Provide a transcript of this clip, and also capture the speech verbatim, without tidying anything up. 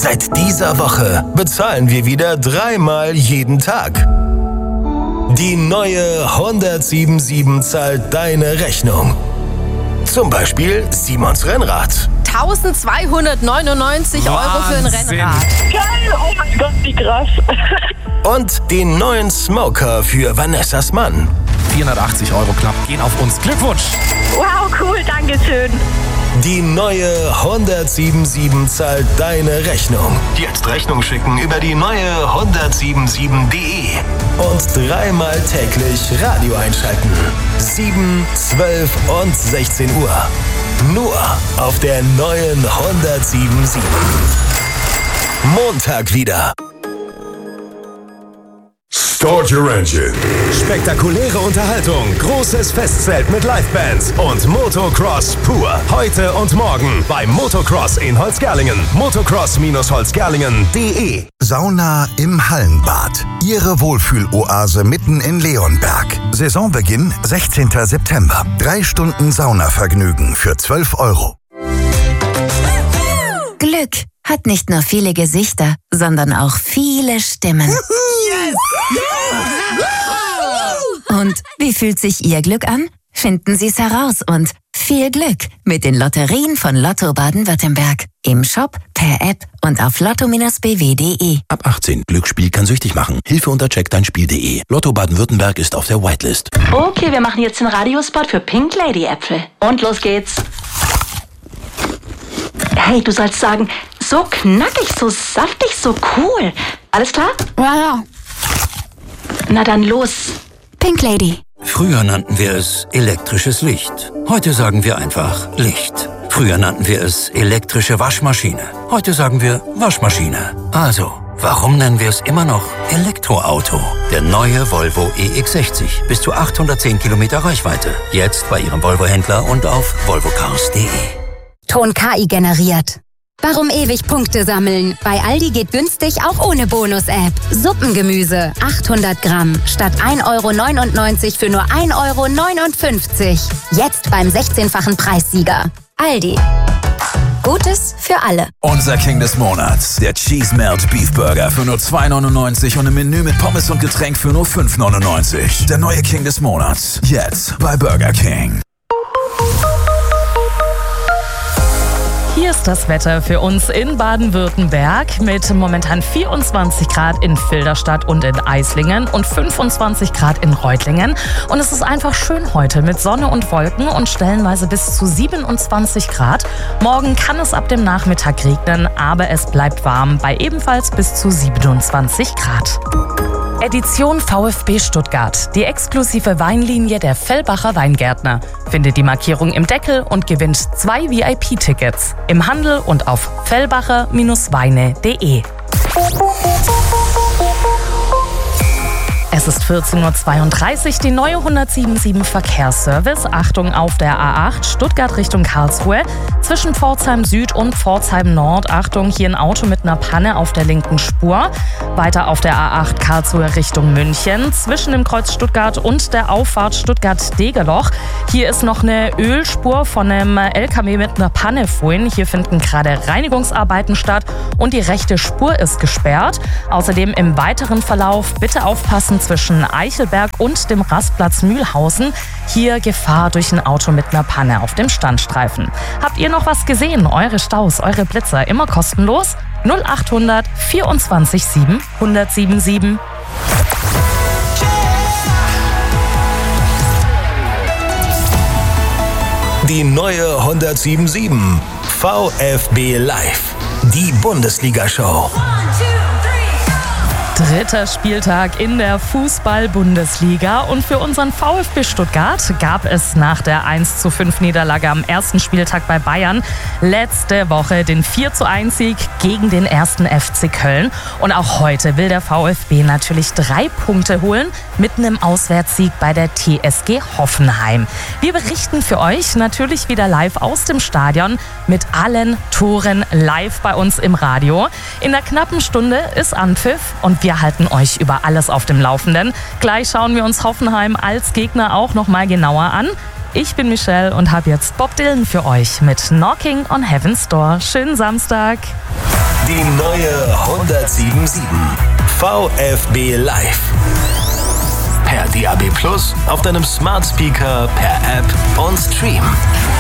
Seit dieser Woche bezahlen wir wieder dreimal jeden Tag. Die neue hundertsiebenundsiebzig zahlt deine Rechnung. Zum Beispiel Simons Rennrad. eintausendzweihundertneunundneunzig Euro für ein Rennrad. Geil, oh mein Gott, wie krass. Und den neuen Smoker für Vanessas Mann. vierhundertachtzig Euro knapp gehen auf uns. Glückwunsch! Wow, cool, danke schön. Die neue hundertsiebenundsiebzig zahlt deine Rechnung. Jetzt Rechnung schicken über die neue hundertsiebenundsiebzig punkt de und dreimal täglich Radio einschalten. sieben, zwölf und sechzehn Uhr. Nur auf der neuen hundertsiebenundsiebzig. Montag wieder. Start your engine. Spektakuläre Unterhaltung, großes Festzelt mit Livebands und Motocross pur. Heute und morgen beim Motocross in Holzgerlingen. motocross Holzgerlingen punkt de. Sauna im Hallenbad. Ihre Wohlfühloase mitten in Leonberg. Saisonbeginn sechzehnten September. Drei Stunden Saunavergnügen für zwölf Euro. Glück hat nicht nur viele Gesichter, sondern auch viele Stimmen. Und wie fühlt sich Ihr Glück an? Finden Sie es heraus und viel Glück mit den Lotterien von Lotto Baden-Württemberg. Im Shop, per App und auf lotto Bindestrich b w punkt de. Ab achtzehn. Glücksspiel kann süchtig machen. Hilfe unter check dein spiel punkt de. Lotto Baden-Württemberg ist auf der Whitelist. Okay, wir machen jetzt den Radiospot für Pink Lady Äpfel. Und los geht's. Hey, du sollst sagen, so knackig, so saftig, so cool. Alles klar? Ja, ja. Na dann los. Pink Lady. Früher nannten wir es elektrisches Licht. Heute sagen wir einfach Licht. Früher nannten wir es elektrische Waschmaschine. Heute sagen wir Waschmaschine. Also, warum nennen wir es immer noch Elektroauto? Der neue Volvo E X sechzig. Bis zu achthundertzehn Kilometer Reichweite. Jetzt bei Ihrem Volvo-Händler und auf volvo cars punkt de. Ton K I generiert. Warum ewig Punkte sammeln? Bei Aldi geht günstig auch ohne Bonus-App. Suppengemüse, achthundert Gramm, statt ein Euro neunundneunzig für nur ein Euro neunundfünfzig. Jetzt beim sechzehnfachen Preissieger. Aldi. Gutes für alle. Unser King des Monats, der Cheese Melt Beef Burger für nur zwei neunundneunzig und ein Menü mit Pommes und Getränk für nur fünf neunundneunzig. Der neue King des Monats, jetzt bei Burger King. Hier ist das Wetter für uns in Baden-Württemberg mit momentan vierundzwanzig Grad in Filderstadt und in Eislingen und fünfundzwanzig Grad in Reutlingen. Und es ist einfach schön heute mit Sonne und Wolken und stellenweise bis zu siebenundzwanzig Grad. Morgen kann es ab dem Nachmittag regnen, aber es bleibt warm bei ebenfalls bis zu siebenundzwanzig Grad. Edition VfB Stuttgart. Die exklusive Weinlinie der Fellbacher Weingärtner. Findet die Markierung im Deckel und gewinnt zwei V I P-Tickets. Im Handel und auf fellbacher Weine punkt de. Es ist vierzehn Uhr zweiunddreißig, die neue hundertsiebenundsiebzig Verkehrsservice. Achtung auf der A acht, Stuttgart Richtung Karlsruhe. Zwischen Pforzheim Süd und Pforzheim Nord. Achtung, hier ein Auto mit einer Panne auf der linken Spur. Weiter auf der A acht Karlsruhe Richtung München. Zwischen dem Kreuz Stuttgart und der Auffahrt Stuttgart-Degerloch. Hier ist noch eine Ölspur von einem L K W mit einer Panne vorhin. Hier finden gerade Reinigungsarbeiten statt und die rechte Spur ist gesperrt. Außerdem im weiteren Verlauf bitte aufpassen zwischen Eichelberg und dem Rastplatz Mühlhausen. Hier Gefahr durch ein Auto mit einer Panne auf dem Standstreifen. Habt ihr noch was gesehen? Eure Staus, eure Blitzer, immer kostenlos? null achthundert vierundzwanzig sieben hundertsiebenundsiebzig. Die neue hundertsiebenundsiebzig. VfB Live. Die Bundesliga-Show. Dritter Spieltag in der Fußball-Bundesliga und für unseren VfB Stuttgart gab es nach der eins zu fünf Niederlage am ersten Spieltag bei Bayern letzte Woche den vier zu eins Sieg gegen den ersten F C Köln. Und auch heute will der VfB natürlich drei Punkte holen mit einem Auswärtssieg bei der T S G Hoffenheim. Wir berichten für euch natürlich wieder live aus dem Stadion mit allen Toren live bei uns im Radio. In der knappen Stunde ist Anpfiff und wir Wir halten euch über alles auf dem Laufenden. Gleich schauen wir uns Hoffenheim als Gegner auch noch mal genauer an. Ich bin Michelle und habe jetzt Bob Dylan für euch mit Knocking on Heaven's Door. Schönen Samstag. Die neue hundertsiebensundsieben. VfB Live. Per D A B Plus, auf deinem Smart Speaker, per App und Stream.